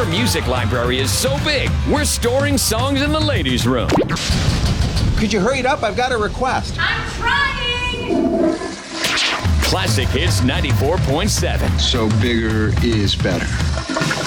music library is so big, we're storing songs in the ladies' room. Could you hurry it up? I've got a request. I'm trying! Classic Hits 94.7. So bigger is better.